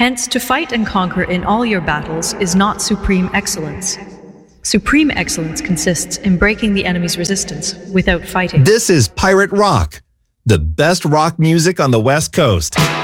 Hence, to fight and conquer in all your battles is not supreme excellence. Supreme excellence consists in breaking the enemy's resistance without fighting. This is Pirate Rock, the best rock music on the West Coast.